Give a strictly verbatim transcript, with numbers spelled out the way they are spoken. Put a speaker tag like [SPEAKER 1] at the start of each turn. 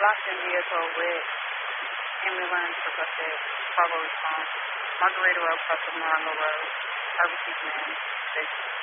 [SPEAKER 1] blocked in vehicle with ambulance requested cargo response. Margarita Road, Preston Morongo Road, Harvey Street, man.